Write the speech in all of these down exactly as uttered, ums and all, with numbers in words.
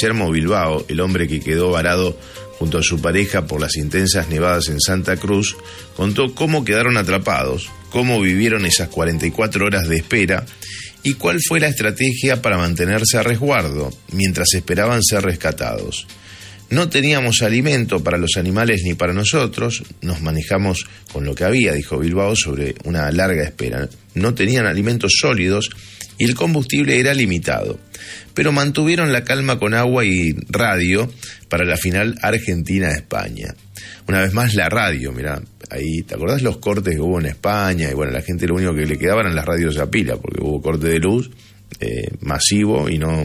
Guillermo Bilbao, el hombre que quedó varado junto a su pareja por las intensas nevadas en Santa Cruz, contó cómo quedaron atrapados, cómo vivieron esas cuarenta y cuatro horas de espera y cuál fue la estrategia para mantenerse a resguardo mientras esperaban ser rescatados. No teníamos alimento para los animales ni para nosotros, nos manejamos con lo que había, dijo Bilbao, sobre una larga espera. No tenían alimentos sólidos y el combustible era limitado, pero mantuvieron la calma con agua y radio para la final Argentina-España. Una vez más la radio, mirá, ahí, ¿te acordás los cortes que hubo en España? Y bueno, la gente lo único que le quedaba eran las radios a pila, porque hubo corte de luz eh, masivo y no...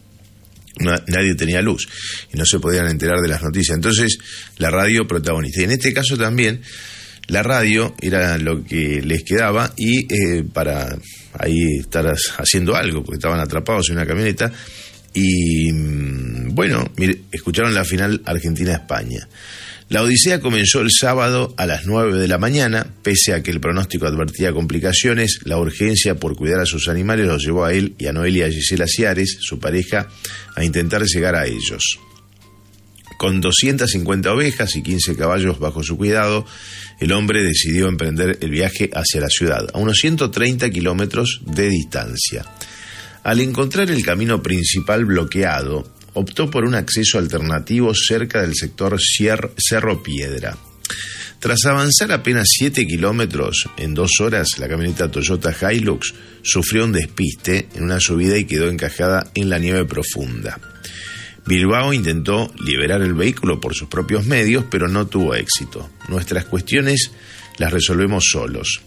No, nadie tenía luz y no se podían enterar de las noticias. Entonces la radio protagonista, y en este caso también la radio era lo que les quedaba y eh, para ahí estar haciendo algo, porque estaban atrapados en una camioneta y bueno, mire, escucharon la final Argentina-España. La odisea comenzó el sábado a las nueve de la mañana, pese a que el pronóstico advertía complicaciones. La urgencia por cuidar a sus animales los llevó a él y a Noelia Gisela Ciares, su pareja, a intentar llegar a ellos. Con doscientas cincuenta ovejas y quince caballos bajo su cuidado, el hombre decidió emprender el viaje hacia la ciudad, a unos ciento treinta kilómetros de distancia. Al encontrar el camino principal bloqueado, optó por un acceso alternativo cerca del sector Cerro Piedra. Tras avanzar apenas siete kilómetros en dos horas, la camioneta Toyota Hilux sufrió un despiste en una subida y quedó encajada en la nieve profunda. Bilbao intentó liberar el vehículo por sus propios medios, pero no tuvo éxito. Nuestras cuestiones las resolvemos solos.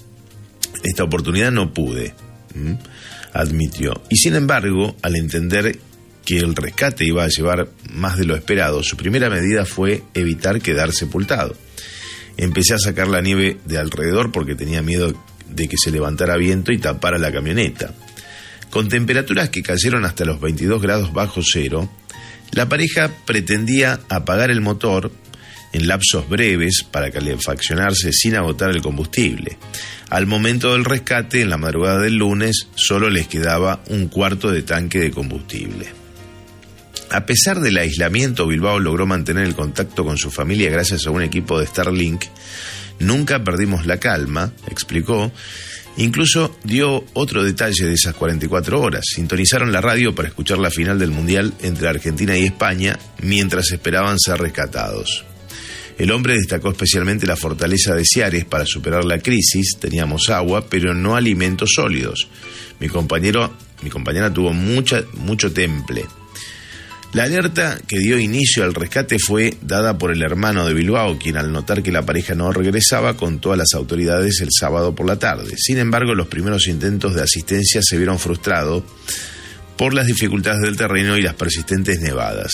Esta oportunidad no pude, ¿m? admitió. Y sin embargo, al entender que el rescate iba a llevar más de lo esperado, su primera medida fue evitar quedar sepultado. Empecé a sacar la nieve de alrededor porque tenía miedo de que se levantara viento y tapara la camioneta. Con temperaturas que cayeron hasta los veintidós grados bajo cero, la pareja pretendía apagar el motor en lapsos breves para calefaccionarse sin agotar el combustible. Al momento del rescate, en la madrugada del lunes, solo les quedaba un cuarto de tanque de combustible. A pesar del aislamiento, Bilbao logró mantener el contacto con su familia gracias a un equipo de Starlink. Nunca perdimos la calma, explicó. Incluso dio otro detalle de esas cuarenta y cuatro horas. Sintonizaron la radio para escuchar la final del Mundial entre Argentina y España mientras esperaban ser rescatados. El hombre destacó especialmente la fortaleza de Ciares para superar la crisis. Teníamos agua, pero no alimentos sólidos. Mi compañero, mi compañera tuvo mucha, mucho temple. La alerta que dio inicio al rescate fue dada por el hermano de Bilbao, quien al notar que la pareja no regresaba contó a las autoridades el sábado por la tarde. Sin embargo, los primeros intentos de asistencia se vieron frustrados por las dificultades del terreno y las persistentes nevadas.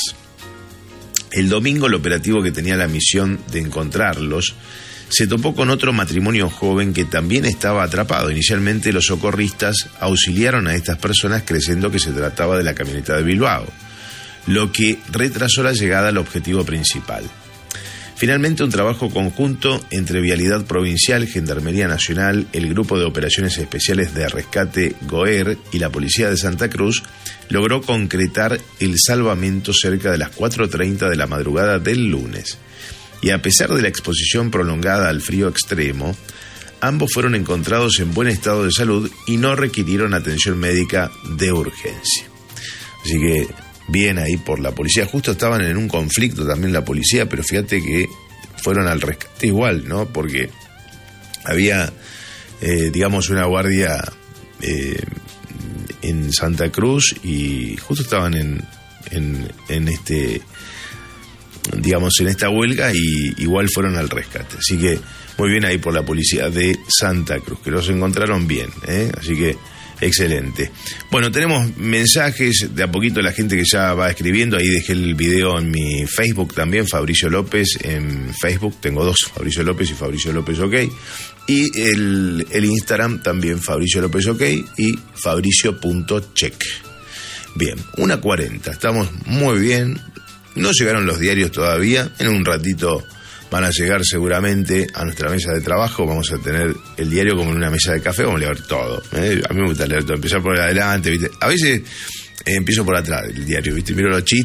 El domingo, el operativo que tenía la misión de encontrarlos se topó con otro matrimonio joven que también estaba atrapado. Inicialmente, los socorristas auxiliaron a estas personas creyendo que se trataba de la camioneta de Bilbao, lo que retrasó la llegada al objetivo principal. Finalmente, un trabajo conjunto entre Vialidad Provincial, Gendarmería Nacional, el Grupo de Operaciones Especiales de Rescate GOER y la Policía de Santa Cruz logró concretar el salvamento cerca de las cuatro treinta de la madrugada del lunes. Y a pesar de la exposición prolongada al frío extremo, ambos fueron encontrados en buen estado de salud y no requirieron atención médica de urgencia. Así que bien ahí por la policía. Justo estaban en un conflicto también la policía, pero fíjate que fueron al rescate igual, ¿no? Porque había, eh, digamos, una guardia eh, en Santa Cruz y justo estaban en, en, en este, digamos, en esta huelga y igual fueron al rescate. Así que muy bien ahí por la policía de Santa Cruz, que los encontraron bien, ¿eh? Así que excelente. Bueno, tenemos mensajes de a poquito, la gente que ya va escribiendo. Ahí dejé el video en mi Facebook también, Fabricio López en Facebook. Tengo dos, Fabricio López y Fabricio López OK. Y el, el Instagram también, Fabricio López OK y fabricio.check. Bien, una cuarenta, estamos muy bien. No llegaron los diarios todavía. En un ratito van a llegar seguramente a nuestra mesa de trabajo. Vamos a tener el diario como en una mesa de café. Vamos a leer todo, ¿eh? A mí me gusta leer todo, empezar por adelante, ¿viste? A veces eh, empiezo por atrás del diario, ¿viste? Miro los chistes